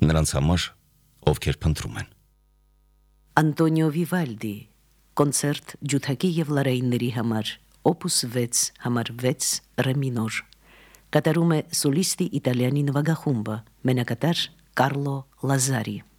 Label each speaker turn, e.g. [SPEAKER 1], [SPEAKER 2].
[SPEAKER 1] Նրանց համար, ովքեր փնտրում են։
[SPEAKER 2] Անտոնիո Վիվալդի կոնցերտ ջութակի եւ լարայինների համար Opus 6 համար 6 ռե մինոր կատարում է սոլիստի իտալիանի նվագախումբը մենակատար Կարլո Լազարի